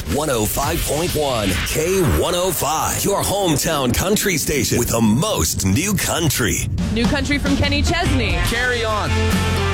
105.1 K105, your hometown country station with the most new country. New country from Kenny Chesney. Carry on.